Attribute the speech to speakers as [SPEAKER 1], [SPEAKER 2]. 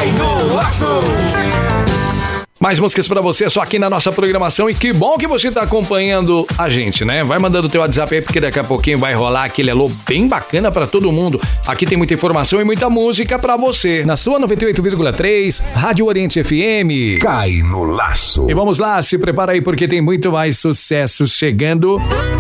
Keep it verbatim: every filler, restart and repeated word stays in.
[SPEAKER 1] Cai no Laço.
[SPEAKER 2] Mais músicas pra você, só aqui na nossa programação. E que bom que você tá acompanhando a gente, né? Vai mandando o teu WhatsApp aí, porque daqui a pouquinho vai rolar aquele alô bem bacana pra todo mundo. Aqui tem muita informação e muita música pra você. Na sua noventa e oito vírgula três, Rádio Oriente F M.
[SPEAKER 1] Cai no Laço.
[SPEAKER 2] E vamos lá, se prepara aí, porque tem muito mais sucesso chegando.